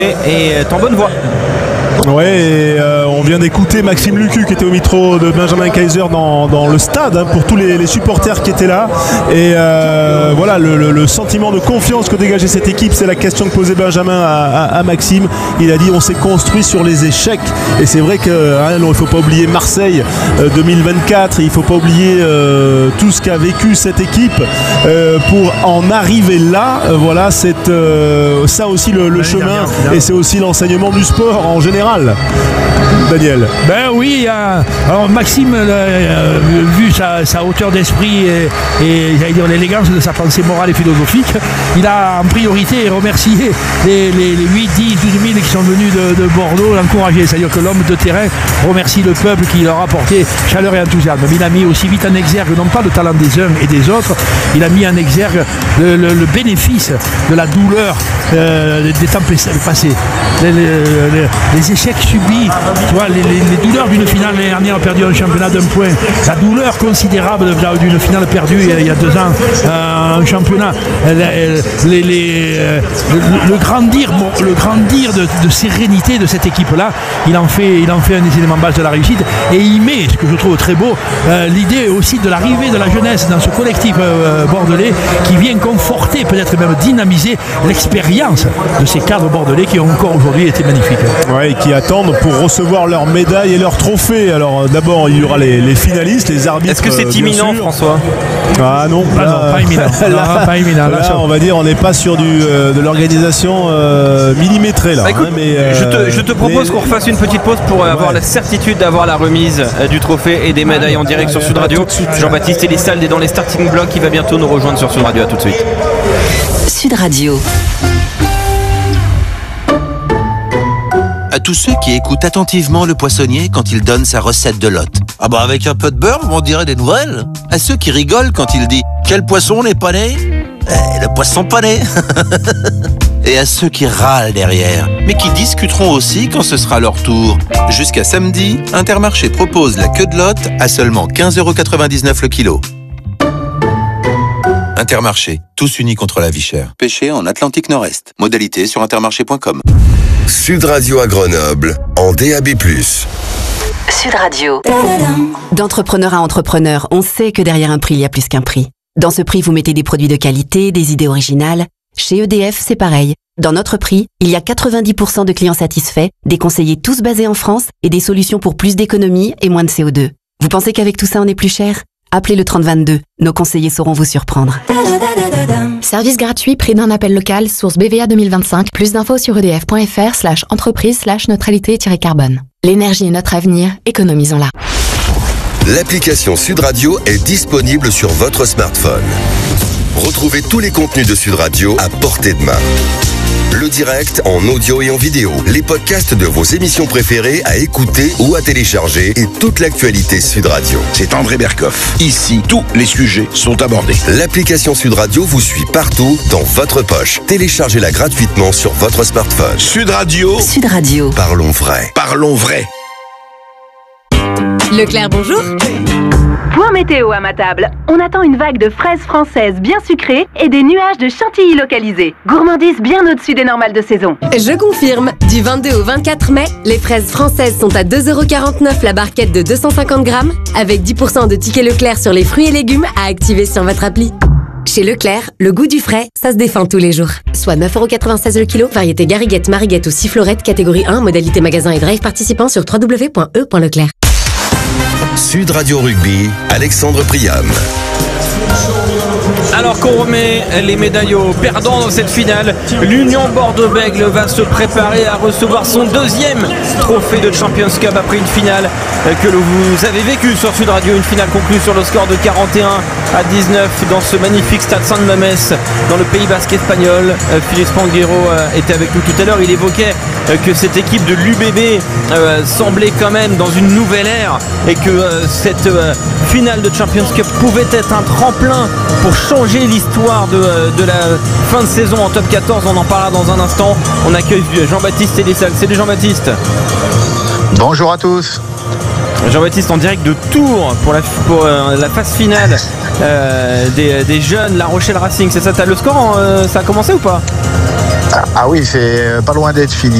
est en bonne voie. Ouais, et on vient d'écouter Maxime Lucu qui était au micro de Benjamin Kaiser dans le stade pour tous les supporters qui étaient là. Et voilà, le sentiment de confiance que dégageait cette équipe, c'est la question que posait Benjamin à Maxime. Il a dit on s'est construit sur les échecs. Et c'est vrai qu'il ne faut pas oublier Marseille 2024, il ne faut pas oublier tout ce qu'a vécu cette équipe pour en arriver là. Voilà, c'est ça aussi le chemin, et c'est aussi l'enseignement du sport en général. Daniel. Ben oui, alors Maxime, vu sa hauteur d'esprit et j'allais dire l'élégance de sa pensée morale et philosophique, il a en priorité remercié les 8, 10, 12 000 qui sont venus de Bordeaux, l'encourager. C'est-à-dire que l'homme de terrain remercie le peuple qui leur a apporté chaleur et enthousiasme. Mais il a mis aussi vite en exergue, non pas le talent des uns et des autres, il a mis en exergue le bénéfice de la douleur des temps passés. Les échecs subis, tu vois, les douleurs d'une finale l'année dernière perdu un championnat d'un point, la douleur considérable d'une finale perdue il y a 2 ans un championnat, le grandir de sérénité de cette équipe-là, il en fait un des éléments base de la réussite, et il met, ce que je trouve très beau, l'idée aussi de l'arrivée de la jeunesse dans ce collectif bordelais qui vient conforter, peut-être même dynamiser l'expérience de ces cadres bordelais qui ont encore aujourd'hui été magnifiques. Ouais, et qui attendent pour recevoir leurs médailles et leurs trophées. Alors d'abord il y aura les finalistes, les arbitres. Est-ce que c'est imminent, François ? Ah non, non, pas imminent. Pas imminent. Là, on va dire on n'est pas sur de l'organisation millimétrée là. Écoute, je te propose qu'on refasse une petite pause pour avoir la certitude d'avoir la remise du trophée et des médailles en direct sur Sud Radio. Jean-Baptiste Elissalde est dans les starting blocks, il va bientôt nous rejoindre sur Sud Radio. À tout de suite. Sud Radio. À tous ceux qui écoutent attentivement le poissonnier quand il donne sa recette de lotte. Ah bah avec un peu de beurre, on dirait des nouvelles. À ceux qui rigolent quand il dit « Quel poisson n'est pas né ?» Le poisson pané. Et à ceux qui râlent derrière, mais qui discuteront aussi quand ce sera leur tour. Jusqu'à samedi, Intermarché propose la queue de lotte à seulement 15,99 € le kilo. Intermarché, tous unis contre la vie chère. Pêché en Atlantique Nord-Est. Modalité sur intermarché.com. Sud Radio à Grenoble, en DAB+. Sud Radio. D'entrepreneur à entrepreneur, on sait que derrière un prix, il y a plus qu'un prix. Dans ce prix, vous mettez des produits de qualité, des idées originales. Chez EDF, c'est pareil. Dans notre prix, il y a 90% de clients satisfaits, des conseillers tous basés en France et des solutions pour plus d'économie et moins de CO2. Vous pensez qu'avec tout ça, on est plus cher ? Appelez le 3022. Nos conseillers sauront vous surprendre. Service gratuit, prix d'un appel local, source BVA 2025. Plus d'infos sur edf.fr/entreprise/neutralité-carbone. L'énergie est notre avenir, économisons-la. L'application Sud Radio est disponible sur votre smartphone. Retrouvez tous les contenus de Sud Radio à portée de main. Le direct en audio et en vidéo, les podcasts de vos émissions préférées à écouter ou à télécharger et toute l'actualité Sud Radio. C'est André Berkoff. Ici, tous les sujets sont abordés. L'application Sud Radio vous suit partout dans votre poche. Téléchargez-la gratuitement sur votre smartphone. Sud Radio. Sud Radio. Parlons vrai. Parlons vrai. Leclerc, bonjour. Point météo à ma table. On attend une vague de fraises françaises bien sucrées et des nuages de chantilly localisés. Gourmandise bien au-dessus des normales de saison. Je confirme. Du 22 au 24 mai, les fraises françaises sont à 2,49 € la barquette de 250 grammes, avec 10% de tickets Leclerc sur les fruits et légumes à activer sur votre appli. Chez Leclerc, le goût du frais, ça se défend tous les jours. Soit 9,96 € le kilo, variété Gariguette, Mariguette ou Sifflorette, catégorie 1, modalité magasin et drive participant sur www.e.leclerc. Sud Radio Rugby, Alexandre Priam. Alors qu'on remet les médailles aux perdants dans cette finale, l'Union Bordeaux-Bègles va se préparer à recevoir son 2e trophée de Champions Cup après une finale que vous avez vécue sur Sud Radio, une finale conclue sur le score de 41-19 dans ce magnifique stade San Mamés dans le Pays Basque espagnol. Philippe Spanghero était avec nous tout à l'heure, il évoquait que cette équipe de l'UBB semblait quand même dans une nouvelle ère et que cette finale de Champions Cup pouvait être un tremplin pour changer l'histoire de la fin de saison en top 14. On en parlera dans un instant. On accueille Jean-Baptiste Elissalde. Salut Jean-Baptiste. Bonjour à tous. Jean-Baptiste en direct de Tours pour la phase finale des jeunes La Rochelle Racing. C'est ça, t'as le score ça a commencé ou pas ? Ah oui, c'est pas loin d'être fini.